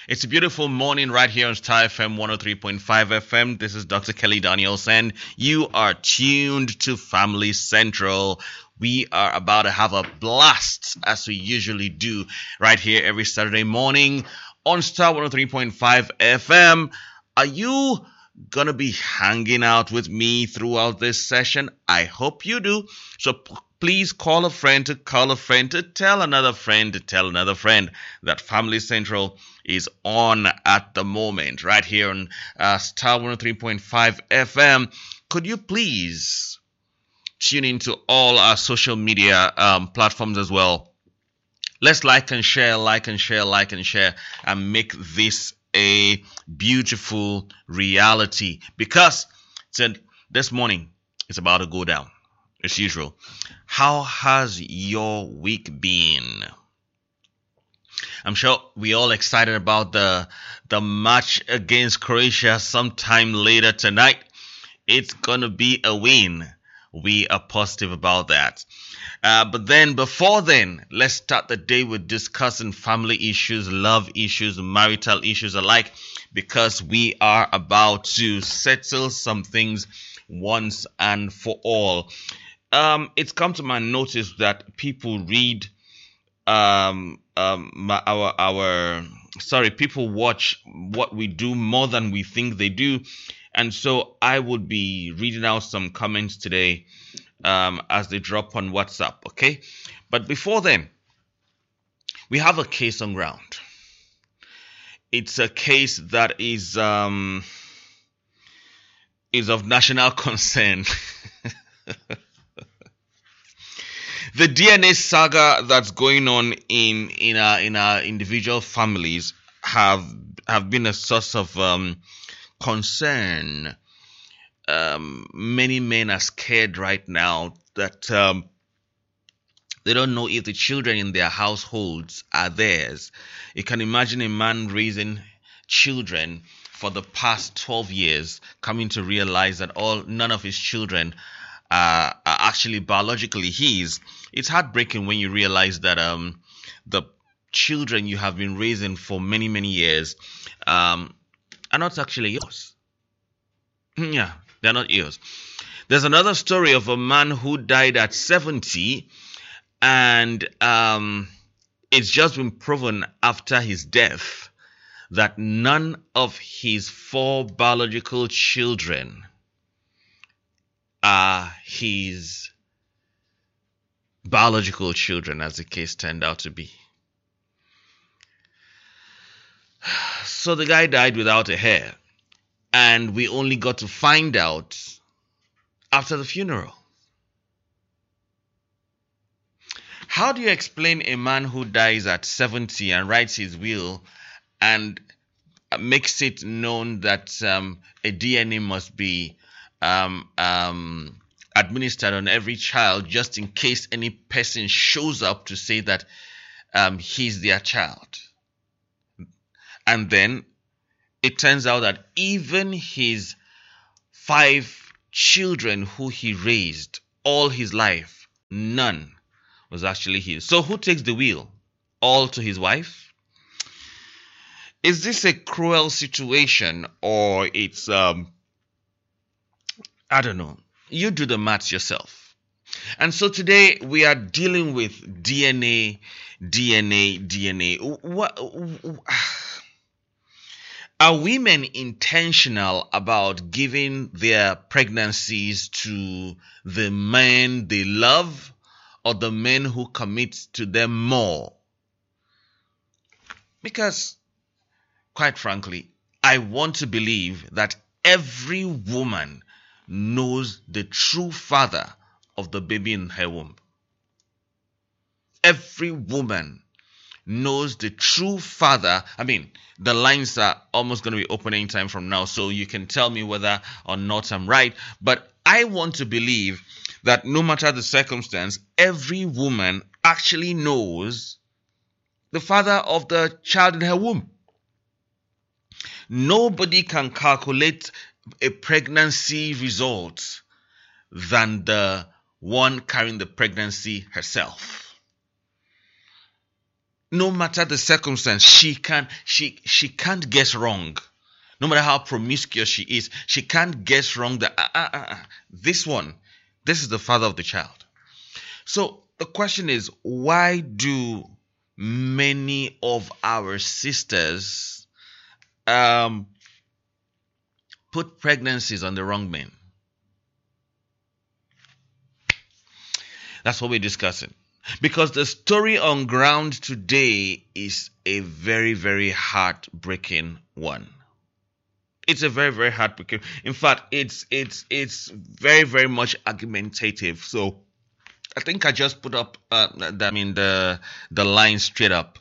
It's a beautiful morning right here on Star FM 103.5 FM. This is Dr. Kelly Daniels, and you are tuned to Family Central. We are about to have a blast, as we usually do, right here every Saturday morning on Star 103.5 FM. Are you gonna be hanging out with me throughout this session? I hope you do. So please call a friend to call a friend to tell another friend to tell another friend that Family Central is on at the moment, right here on Star 103.5 FM. Could you please tune into all our social media platforms as well? Let's like and share, like and share, like and share, and make this a beautiful reality, because this morning it's about to go down as usual. How has your week been? I'm sure we all excited about the match against Croatia sometime later tonight. It's gonna be a win. We are positive about that. But then, before then, let's start the day with discussing family issues, love issues, marital issues alike, because we are about to settle some things once and for all. It's come to my notice that people read people watch what we do more than we think they do. And so I would be reading out some comments today as they drop on WhatsApp, okay? But before then, we have a case on ground. It's a case that is of national concern. The DNA saga that's going on in our individual families have been a source of concern. Many men are scared right now that they don't know if the children in their households are theirs. You can imagine a man raising children for the past 12 years coming to realize that none of his children are actually biologically his. It's heartbreaking when you realize that the children you have been raising for many, many years are not actually yours. Yeah, they're not yours. There's another story of a man who died at 70, and it's just been proven after his death that none of his 4 biological children are his biological children, as the case turned out to be. So the guy died without a hair, and we only got to find out after the funeral. How do you explain a man who dies at 70 and writes his will and makes it known that a DNA must be administered on every child, just in case any person shows up to say that he's their child? And then it turns out that even his 5 children who he raised all his life, none was actually his. So who takes the wheel? All to his wife? Is this a cruel situation, or it's I don't know. You do the maths yourself. And so today we are dealing with DNA. Are women intentional about giving their pregnancies to the men they love, or the men who commit to them more? Because, quite frankly, I want to believe that every woman knows the true father of the baby in her womb. Every woman knows the true father. I mean, the lines are almost going to be open any time from now, so you can tell me whether or not I'm right. But I want to believe that no matter the circumstance, every woman actually knows the father of the child in her womb. Nobody can calculate a pregnancy result than the one carrying the pregnancy herself. no matter the circumstance, she can't guess wrong. No matter how promiscuous she is, she can't guess wrong that this is the father of the child. So the question is, why do many of our sisters put pregnancies on the wrong men? That's what we're discussing. Because the story on ground today is a very, very heartbreaking one. It's a very, very heartbreaking. In fact, it's very, very much argumentative. So I think I just put up the line straight up.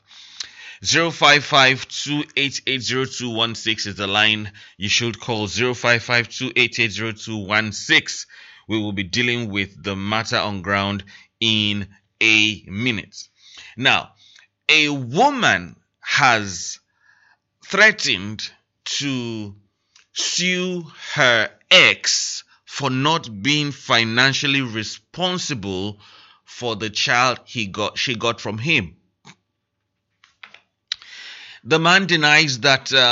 055-288-0216 is the line you should call. 055-288-0216. We will be dealing with the matter on ground in a minute. Now, a woman has threatened to sue her ex for not being financially responsible for the child she got from him. The man denies that